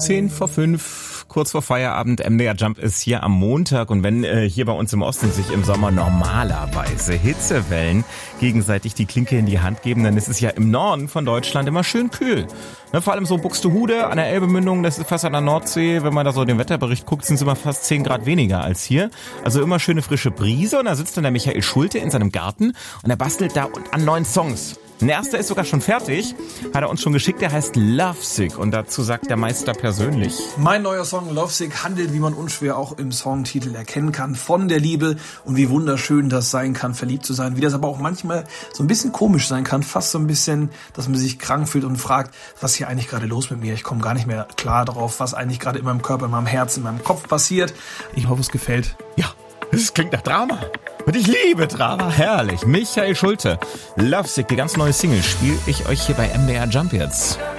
10:05, kurz vor Feierabend. MDR Jump ist hier am Montag und wenn hier bei uns im Osten sich im Sommer normalerweise Hitzewellen gegenseitig die Klinke in die Hand geben, dann ist es ja im Norden von Deutschland immer schön kühl. Ne, vor allem so Buxtehude an der Elbemündung, das ist fast an der Nordsee. Wenn man da so den Wetterbericht guckt, sind es immer fast 10 Grad weniger als hier. Also immer schöne frische Brise und da sitzt dann der Michael Schulte in seinem Garten und er bastelt da an neuen Songs. Ein erster ist sogar schon fertig, hat er uns schon geschickt, der heißt Lovesick und dazu sagt der Meister persönlich. Mein neuer Song Lovesick handelt, wie man unschwer auch im Songtitel erkennen kann, von der Liebe und wie wunderschön das sein kann, verliebt zu sein, wie das aber auch manchmal so ein bisschen komisch sein kann, fast so ein bisschen, dass man sich krank fühlt und fragt, was ist hier eigentlich gerade los mit mir? Ich komme gar nicht mehr klar darauf, was eigentlich gerade in meinem Körper, in meinem Herz, in meinem Kopf passiert. Ich hoffe, es gefällt. Ja, das klingt nach Drama. Und ich liebe Drama, herrlich. Michael Schulte, Lovesick, die ganz neue Single, spiele ich euch hier bei MDR Jump jetzt.